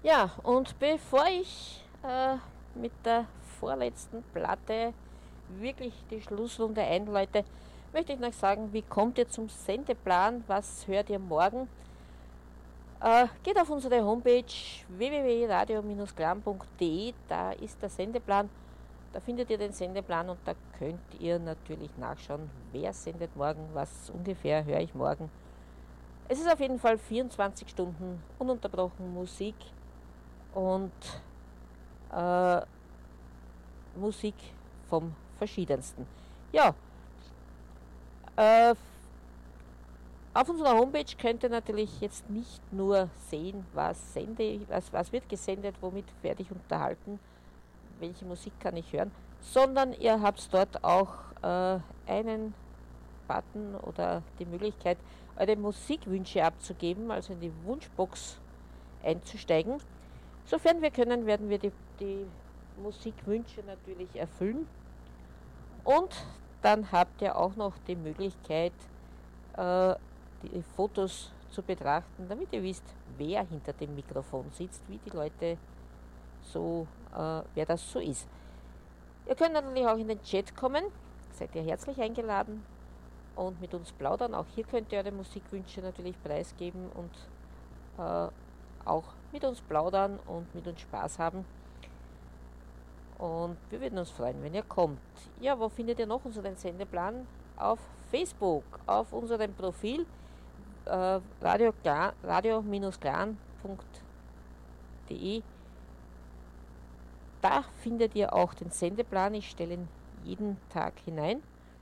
Ja, und bevor ich mit der vorletzten Platte wirklich die Schlussrunde einläute, möchte ich noch sagen, wie kommt ihr zum Sendeplan? Was hört ihr morgen? Geht auf unsere Homepage www.radio-klam.de, da ist der Sendeplan. Da findet ihr den Sendeplan und da könnt ihr natürlich nachschauen, wer sendet morgen, was ungefähr höre ich morgen. Es ist auf jeden Fall 24 Stunden ununterbrochen Musik und äh, Musik vom Verschiedensten. Ja, äh, auf unserer Homepage könnt ihr natürlich jetzt nicht nur sehen, was wird gesendet, womit werde ich unterhalten, welche Musik kann ich hören, sondern ihr habt dort auch einen Button oder die Möglichkeit, eure Musikwünsche abzugeben, also in die Wunschbox einzusteigen. Sofern wir können, werden wir die Musikwünsche natürlich erfüllen. Und dann habt ihr auch noch die Möglichkeit, äh, die Fotos zu betrachten, damit ihr wisst, wer hinter dem Mikrofon sitzt, wie die Leute so, wer das so ist. Ihr könnt natürlich auch in den Chat kommen, seid ihr herzlich eingeladen und mit uns plaudern. Auch hier könnt ihr eure Musikwünsche natürlich preisgeben und auch mit uns plaudern und mit uns Spaß haben. Und wir würden uns freuen, wenn ihr kommt. Ja, wo findet ihr noch unseren Sendeplan? Auf Facebook, auf unserem Profil radio-clan.de. Da findet ihr auch den Sendeplan. Ich stelle ihn jeden Tag hinein,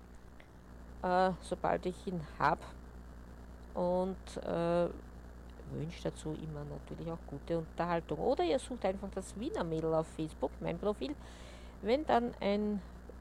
sobald ich ihn habe. Und wünsche dazu immer natürlich auch gute Unterhaltung. Oder ihr sucht einfach das Wiener Mädel auf Facebook, mein Profil. Wenn dann ein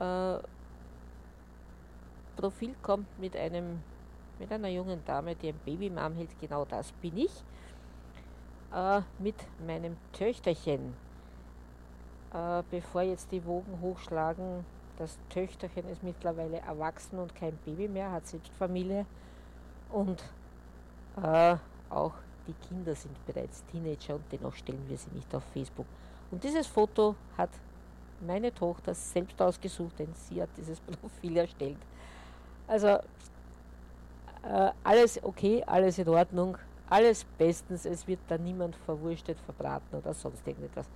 Profil kommt mit einer jungen Dame, die ein Baby im Arm hält, genau das bin ich, mit meinem Töchterchen. Bevor jetzt die Wogen hochschlagen, das Töchterchen ist mittlerweile erwachsen und kein Baby mehr, hat selbst Familie und auch die Kinder sind bereits Teenager und dennoch stellen wir sie nicht auf Facebook. Und dieses Foto hat meine Tochter selbst ausgesucht, denn sie hat dieses Profil erstellt. Also alles okay, alles in Ordnung, alles bestens, es wird da niemand verwurstet, verbraten oder sonst irgendetwas.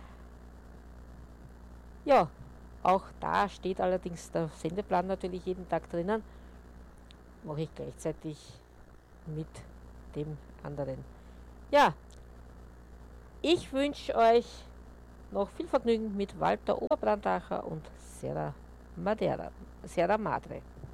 Ja, auch da steht allerdings der Sendeplan natürlich jeden Tag drinnen, mache ich gleichzeitig mit dem anderen. Ja, ich wünsche euch noch viel Vergnügen mit Walter Oberbrandacher und Serra Madre.